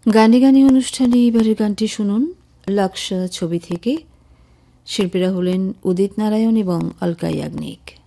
গানে গানে অনুষ্ঠানে এবারের গানটি শুনুন লাক্সা ছবি থেকে। শিল্পীরা হলেন উদিত নারায়ণ এবং অলকা ইয়াগনিক।